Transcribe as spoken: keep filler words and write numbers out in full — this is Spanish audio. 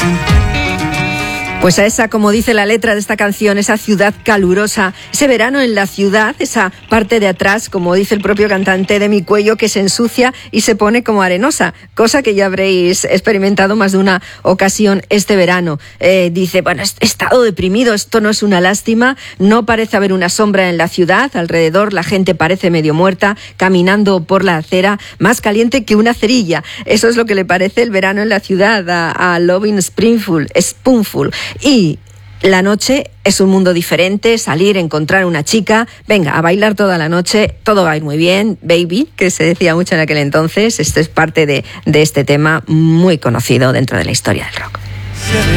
Pues a esa, como dice la letra de esta canción, esa ciudad calurosa, ese verano en la ciudad, esa parte de atrás, como dice el propio cantante, de mi cuello que se ensucia y se pone como arenosa, cosa que ya habréis experimentado más de una ocasión este verano. Eh, dice, bueno, he estado deprimido, esto no es una lástima, no parece haber una sombra en la ciudad, alrededor la gente parece medio muerta, caminando por la acera, más caliente que una cerilla. Eso es lo que le parece el verano en la ciudad a, a Lovin' Spoonful, Spoonful. Y la noche es un mundo diferente, salir, encontrar una chica, venga, a bailar toda la noche, todo va a ir muy bien, baby, que se decía mucho en aquel entonces. Esto es parte de, de este tema muy conocido dentro de la historia del rock.